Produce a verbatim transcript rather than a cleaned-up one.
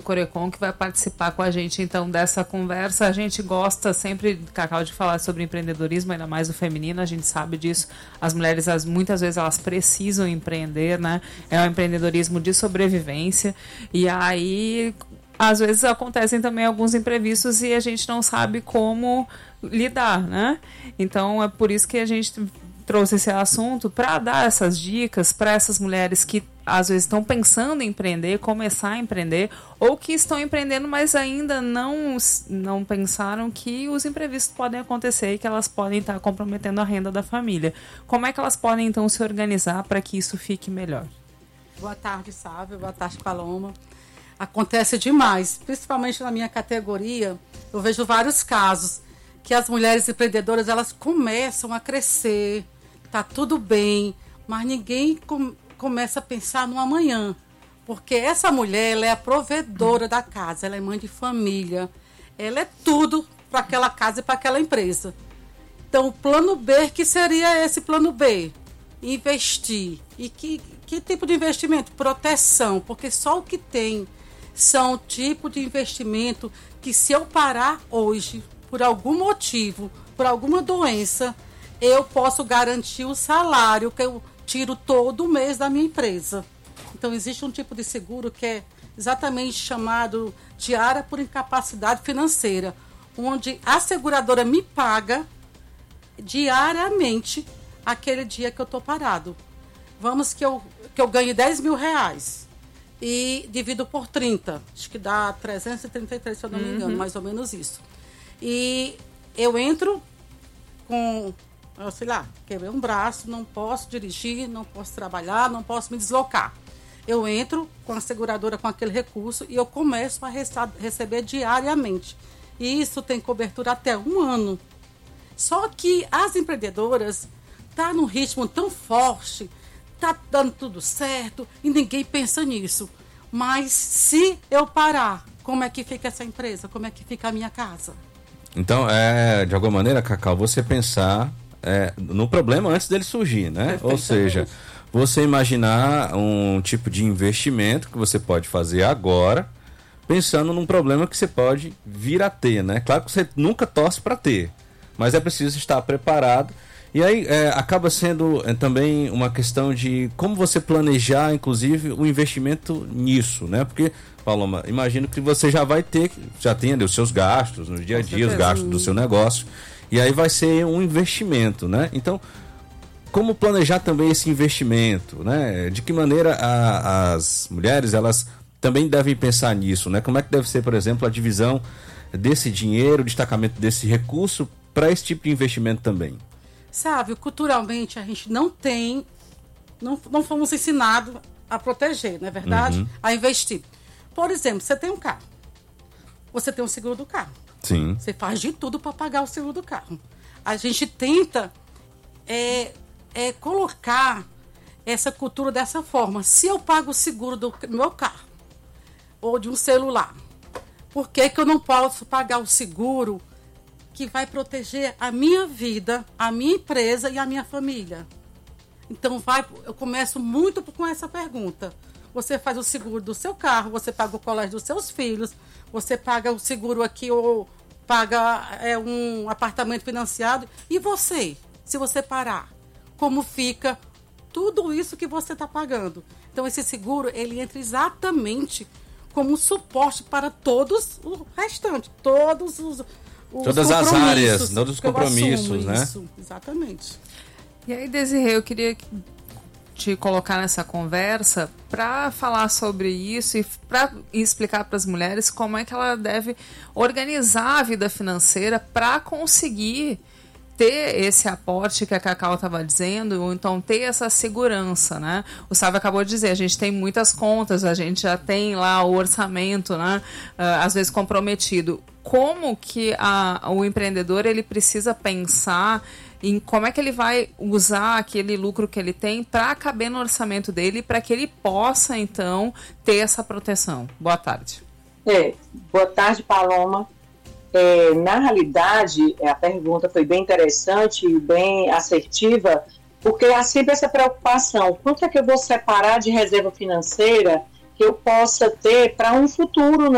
Corecon, que vai participar com a gente, então, dessa conversa. A gente gosta sempre, Cacau, de falar sobre empreendedorismo, ainda mais o feminino, a gente sabe disso. As mulheres, as, muitas vezes, elas precisam empreender, né? É um empreendedorismo de sobrevivência. E aí, às vezes, acontecem também alguns imprevistos e a gente não sabe como lidar, né? Então, é por isso que a gente trouxe esse assunto para dar essas dicas para essas mulheres que às vezes estão pensando em empreender, começar a empreender, ou que estão empreendendo, mas ainda não, não pensaram que os imprevistos podem acontecer e que elas podem estar comprometendo a renda da família. Como é que elas podem, então, se organizar para que isso fique melhor? Boa tarde, Sávio. Boa tarde, Paloma. Acontece demais, principalmente na minha categoria. Eu vejo vários casos que as mulheres empreendedoras, elas começam a crescer, tá tudo bem, mas ninguém com, começa a pensar no amanhã. Porque essa mulher, ela é a provedora da casa, ela é mãe de família, ela é tudo para aquela casa e para aquela empresa. Então, o plano B, que seria esse plano B? Investir. E que, que tipo de investimento? Proteção, porque só o que tem são o tipo de investimento que, se eu parar hoje, por algum motivo, por alguma doença, eu posso garantir o salário que eu tiro todo mês da minha empresa. Então, existe um tipo de seguro que é exatamente chamado diária por incapacidade financeira, onde a seguradora me paga diariamente aquele dia que eu estou parado. Vamos que eu, que eu ganhe dez mil reais e divido por trinta, acho que dá trezentos e trinta e três, se eu não me engano, uhum. mais ou menos isso. E eu entro com, sei lá, quebrei um braço, não posso dirigir, não posso trabalhar, não posso me deslocar. Eu entro com a seguradora com aquele recurso e eu começo a rece- receber diariamente. E isso tem cobertura até um ano. Só que as empreendedoras estão num ritmo tão forte, está dando tudo certo e ninguém pensa nisso. Mas se eu parar, como é que fica essa empresa? Como é que fica a minha casa? Então, é, de alguma maneira, Cacau, você pensar é, no problema antes dele surgir, né? Ou seja, você imaginar um tipo de investimento que você pode fazer agora, pensando num problema que você pode vir a ter, né? Claro que você nunca torce para ter, mas é preciso estar preparado. E aí é, acaba sendo é, também uma questão de como você planejar, inclusive, o investimento nisso, né? Porque, Paloma, imagino que você já vai ter, já tem ali os seus gastos no dia a dia, os gastos do seu negócio, e aí vai ser um investimento, né? Então, como planejar também esse investimento, né? De que maneira a, as mulheres, elas também devem pensar nisso, né? Como é que deve ser, por exemplo, a divisão desse dinheiro, o destacamento desse recurso para esse tipo de investimento também? Sabe, culturalmente a gente não tem, não, não fomos ensinados a proteger, não é verdade? Uhum. A investir. Por exemplo, você tem um carro, você tem um seguro do carro. Sim. Você faz de tudo para pagar o seguro do carro. A gente tenta é, é, colocar essa cultura dessa forma. Se eu pago o seguro do meu carro ou de um celular, por que que eu não posso pagar o seguro que vai proteger a minha vida, a minha empresa e a minha família? Então, vai, eu começo muito com essa pergunta. Você faz o seguro do seu carro, você paga o colégio dos seus filhos, você paga o seguro aqui ou paga é, um apartamento financiado. E você, se você parar, como fica tudo isso que você está pagando? Então, esse seguro, ele entra exatamente como um suporte para todos o restante, todos os... Os todas as áreas, todos os compromissos, né? Isso, exatamente. E aí, Desirê, eu queria te colocar nessa conversa para falar sobre isso e para explicar para as mulheres como é que ela deve organizar a vida financeira para conseguir ter esse aporte que a Cacau estava dizendo, ou então ter essa segurança, né? O Sávio acabou de dizer, a gente tem muitas contas, a gente já tem lá o orçamento, né? Uh, às vezes comprometido. Como que a, o empreendedor ele precisa pensar em como é que ele vai usar aquele lucro que ele tem para caber no orçamento dele, para que ele possa, então, ter essa proteção? Boa tarde. É, boa tarde, Paloma. É, na realidade, a pergunta foi bem interessante e bem assertiva, porque há sempre essa preocupação. Quanto é que eu vou separar de reserva financeira que eu possa ter para um futuro, né?